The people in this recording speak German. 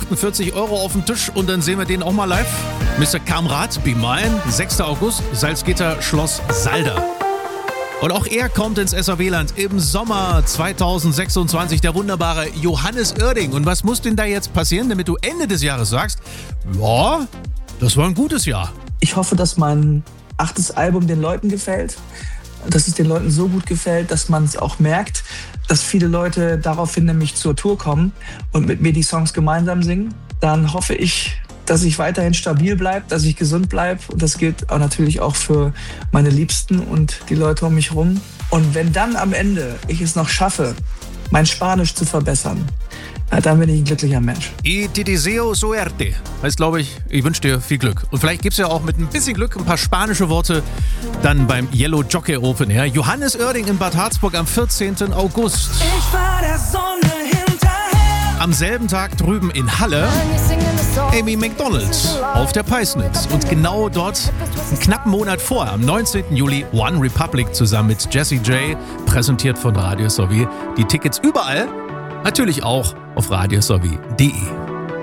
48 € auf den Tisch und dann sehen wir den auch mal live. Mr. Kamrat, Be Mine, 6. August, Salzgitter, Schloss Salda. Und auch er kommt ins SAW-Land im Sommer 2026, der wunderbare Johannes Oerding. Und was muss denn da jetzt passieren, damit du Ende des Jahres sagst, ja, das war ein gutes Jahr? Ich hoffe, dass mein 8. Album den Leuten gefällt, dass es den Leuten so gut gefällt, dass man es auch merkt, dass viele Leute daraufhin nämlich zur Tour kommen und mit mir die Songs gemeinsam singen. Dann hoffe ich, dass ich weiterhin stabil bleibe, dass ich gesund bleibe. Und das gilt auch natürlich auch für meine Liebsten und die Leute um mich rum. Und wenn dann am Ende ich es noch schaffe, mein Spanisch zu verbessern, dann bin ich ein glücklicher Mensch. Y te deseo suerte. Heißt, glaube ich, ich wünsche dir viel Glück. Und vielleicht gibt es ja auch mit ein bisschen Glück ein paar spanische Worte dann beim Yellow Jockey Open. Ja? Johannes Oerding in Bad Harzburg am 14. August. Ich war der Sonne hinterher. Am selben Tag drüben in Halle Amy Macdonald auf der Peisnitz. Und genau dort, einen knappen Monat vorher, am 19. Juli, One Republic zusammen mit Jessie J, präsentiert von Radio SAW. Die Tickets überall, natürlich auch auf radiosaw.de.